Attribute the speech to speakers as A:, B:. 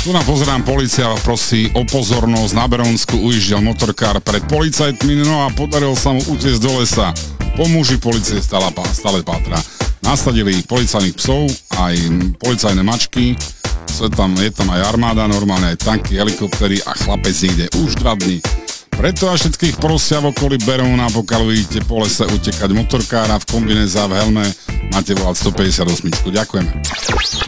A: Tu nám pozerám, policia prosí o pozornosť. Na Berónsku ujížďal motorkár pred policajtmi, no a podarilo sa mu utiecť do lesa. Po muži policie stále pátra. Nasadili policajných psov, aj policajné mačky. Je tam aj armáda, normálne aj tanky, helikoptery a chlapec ide už 2 dní. Preto a všetkých prosia v okolí Beróna, pokiaľ vidíte po lese utekať motorkára v kombinéze a v helme, máte volať 158. Ďakujeme.